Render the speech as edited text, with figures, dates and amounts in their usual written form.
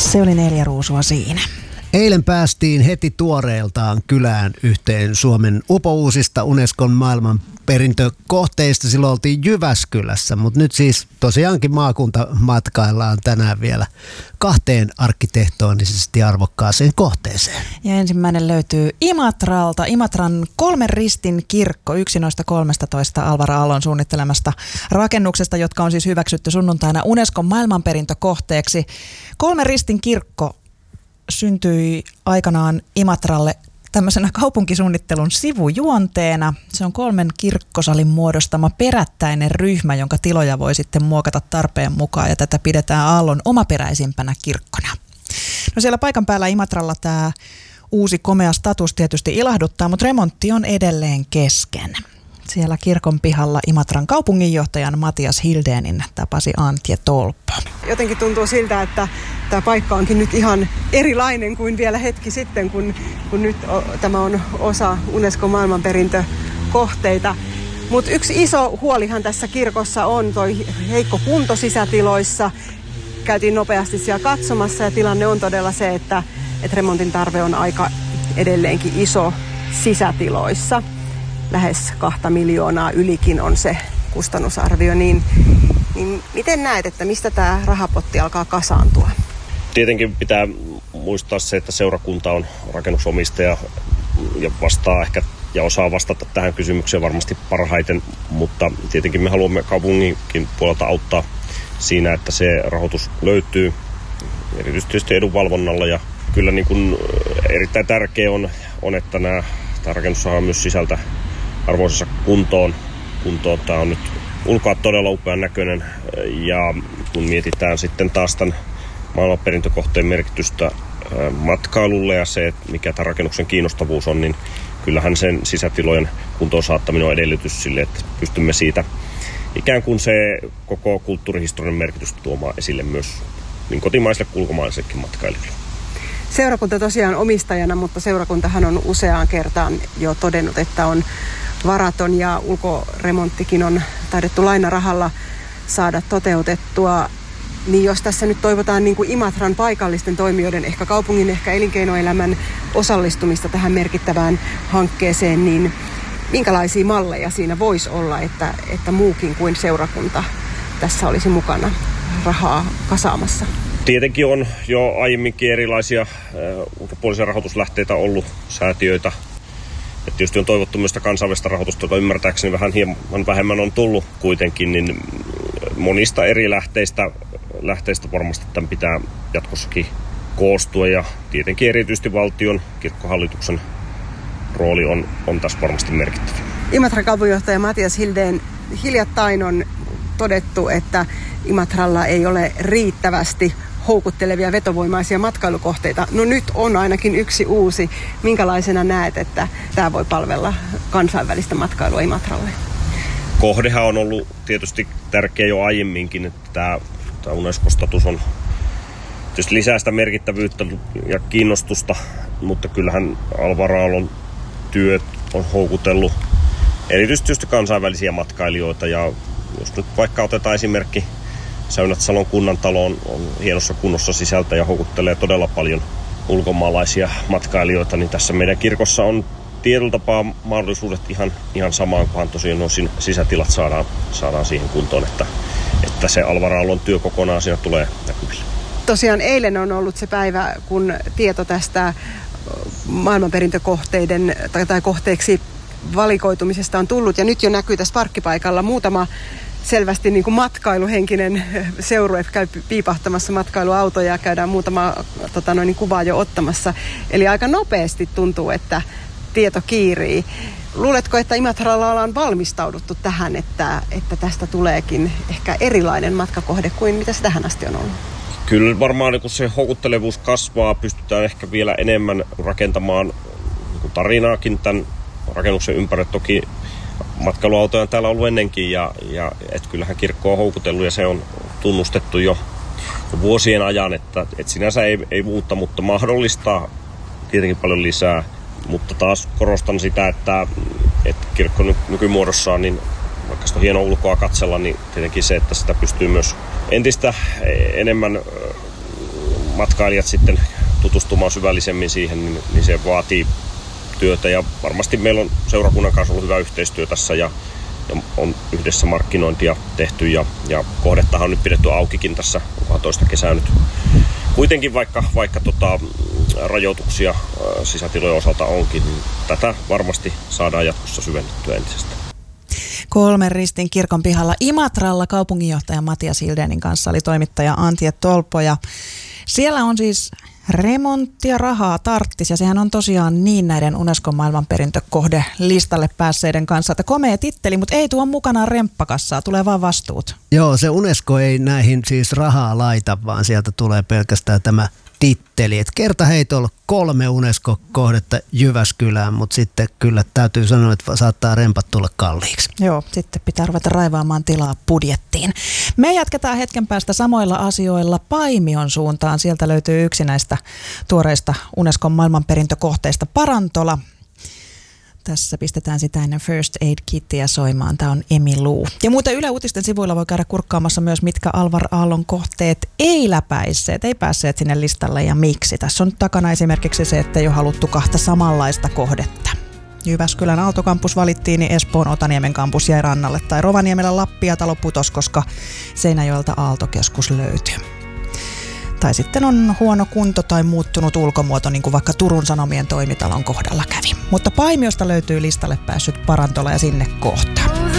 Se oli 4 ruusua siinä. Eilen päästiin heti tuoreeltaan kylään yhteen Suomen upouusista Unescon maailmanperintökohteista. Silloin oltiin Jyväskylässä, mutta nyt siis tosiaankin maakuntamatkaillaan tänään vielä 2 arkkitehtonisesti arvokkaaseen kohteeseen. Ja ensimmäinen löytyy Imatralta. Imatran 3 ristin kirkko, yksi noista 13 Alvar Aallon suunnittelemasta rakennuksesta, jotka on siis hyväksytty sunnuntaina Unescon maailmanperintökohteeksi. 3 ristin kirkko syntyi aikanaan Imatralle tämmöisenä kaupunkisuunnittelun sivujuonteena. Se on 3 kirkkosalin muodostama perättäinen ryhmä, jonka tiloja voi sitten muokata tarpeen mukaan, ja tätä pidetään Aallon omaperäisimpänä kirkkona. No siellä paikan päällä Imatralla tämä uusi komea status tietysti ilahduttaa, mutta remontti on edelleen kesken. Siellä kirkon pihalla Imatran kaupunginjohtajan Matias Hildénin tapasi Antje Tolppo. Jotenkin tuntuu siltä, että tämä paikka onkin nyt ihan erilainen kuin vielä hetki sitten, kun nyt tämä on osa Unescon maailmanperintökohteita. Mutta yksi iso huolihan tässä kirkossa on toi heikko kunto sisätiloissa. Käytiin nopeasti siellä katsomassa ja tilanne on todella se, että remontin tarve on aika edelleenkin iso sisätiloissa. Lähes 2 miljoonaa ylikin on se kustannusarvio, niin miten näet, että mistä tämä rahapotti alkaa kasaantua? Tietenkin pitää muistaa se, että seurakunta on rakennusomistaja ja vastaa ehkä ja osaa vastata tähän kysymykseen varmasti parhaiten, mutta tietenkin me haluamme kaupunginkin puolelta auttaa siinä, että se rahoitus löytyy erityisesti edunvalvonnalla, ja kyllä niin kuin erittäin tärkeä on että tämä rakennus saadaan myös sisältä arvoisessa kuntoon. Tämä on nyt ulkoa todella upean näköinen, ja kun mietitään sitten taas tämän maailmanperintökohteen merkitystä matkailulle ja se, että mikä tämän rakennuksen kiinnostavuus on, niin kyllähän sen sisätilojen kuntoon saattaminen on edellytys sille, että pystymme siitä ikään kuin se koko kulttuurihistorian merkitystä tuomaan esille myös niin kotimaisille kuin ulkomaisillekin matkailijoille. Seurakunta tosiaan omistajana, mutta seurakuntahan on useaan kertaan jo todennut, että on varaton ja ulkoremonttikin on taidettu lainarahalla saada toteutettua. Niin jos tässä nyt toivotaan niin kuin Imatran paikallisten toimijoiden, ehkä kaupungin, ehkä elinkeinoelämän osallistumista tähän merkittävään hankkeeseen, niin minkälaisia malleja siinä voisi olla, että muukin kuin seurakunta tässä olisi mukana rahaa kasaamassa? Tietenkin on jo aiemminkin erilaisia ulkopuolisia rahoituslähteitä ollut, säätiöitä. Ja tietysti on toivottu myös kansainvälistä rahoitusta, joka ymmärtääkseni hieman vähemmän on tullut kuitenkin, niin monista eri lähteistä varmasti tämän pitää jatkossakin koostua. Ja tietenkin erityisesti valtion kirkkohallituksen rooli on tässä varmasti merkittävä. Imatran kaupunginjohtaja Matias Hildén, hiljattain on todettu, että Imatralla ei ole riittävästi houkuttelevia vetovoimaisia matkailukohteita. No nyt on ainakin yksi uusi. Minkälaisena näet, että tämä voi palvella kansainvälistä matkailua Imatralle? Kohdehan on ollut tietysti tärkeä jo aiemminkin, että tämä UNESCO-status on tietysti lisää sitä merkittävyyttä ja kiinnostusta, mutta kyllähän Alvar Aallon työt on houkutellut erityisesti kansainvälisiä matkailijoita, ja jos nyt vaikka otetaan esimerkki, Säynät-Salon kunnantalo on hienossa kunnossa sisältä ja houkuttelee todella paljon ulkomaalaisia matkailijoita, niin tässä meidän kirkossa on tietyllä tapaa mahdollisuudet ihan samaan, kunhan tosiaan nuo sisätilat saadaan siihen kuntoon, että se Alvar Aallon työ kokonaan siinä tulee näkyville. Tosiaan eilen on ollut se päivä, kun tieto tästä maailmanperintökohteiden tai kohteeksi valikoitumisesta on tullut, ja nyt jo näkyy tässä parkkipaikalla muutama selvästi niin kuin matkailuhenkinen seurue käy piipahtamassa matkailuautoja ja käydään muutama kuvaa jo ottamassa. Eli aika nopeasti tuntuu, että tieto kiirii. Luuletko, että Imatralla ollaan valmistauduttu tähän, että tästä tuleekin ehkä erilainen matkakohde kuin mitä se tähän asti on ollut? Kyllä varmaan kun se houkuttelevuus kasvaa, pystytään ehkä vielä enemmän rakentamaan tarinaakin tämän rakennuksen ympärille. Toki matkailuautoja on täällä ollut ennenkin, ja et kyllähän kirkko on houkutellut ja se on tunnustettu jo vuosien ajan, että sinänsä ei muuta, mutta mahdollistaa tietenkin paljon lisää. Mutta taas korostan sitä, että kirkko nykymuodossaan, niin vaikka sitä on hienoa ulkoa katsella, niin tietenkin se, että sitä pystyy myös entistä enemmän matkailijat sitten tutustumaan syvällisemmin siihen, niin se vaatii työtä ja varmasti meillä on seurakunnan kanssa ollut hyvä yhteistyö tässä ja on yhdessä markkinointia tehty ja kohdettahan on nyt pidetty aukikin tässä toista kesää nyt. Kuitenkin vaikka rajoituksia sisätilojen osalta onkin, niin tätä varmasti saadaan jatkossa syvennettyä entisestään. Kolmen ristin kirkon pihalla Imatralla kaupunginjohtaja Matias Hildenin kanssa oli toimittaja Antje Tolppo ja siellä on siis remonttia rahaa tarttis ja sehän on tosiaan niin näiden Unescon maailmanperintökohde listalle päässeiden kanssa, että komea titteli, mutta ei tuo mukanaan remppakassaa, tulee vaan vastuut. Joo, se Unesco ei näihin siis rahaa laita, vaan sieltä tulee pelkästään tämä titteli. Et kertaheitolla 3 Unesco-kohdetta Jyväskylään, mutta sitten kyllä täytyy sanoa, että saattaa rempat tulla kalliiksi. Joo, sitten pitää ruveta raivaamaan tilaa budjettiin. Me jatketaan hetken päästä samoilla asioilla Paimion suuntaan. Sieltä löytyy yksi näistä tuoreista Unescon maailmanperintökohteista, Parantola. Tässä pistetään sitä ennen First Aid Kittiä soimaan. Tämä on Emi Lou. Ja muuten Yle Uutisten sivuilla voi käydä kurkkaamassa myös, mitkä Alvar Aallon kohteet ei läpäisseet, ei päässeet sinne listalle ja miksi. Tässä on takana esimerkiksi se, että ei ole haluttu 2 samanlaista kohdetta. Jyväskylän Aaltokampus valittiin, niin Espoon Otaniemen kampus jäi rannalle. Tai Rovaniemellä Lappiatalo putos, koska Seinäjoelta Aaltokeskus löytyy. Tai sitten on huono kunto tai muuttunut ulkomuoto, niin kuin vaikka Turun Sanomien toimitalon kohdalla kävi. Mutta Paimiosta löytyy listalle päässyt Parantola ja sinne kohta.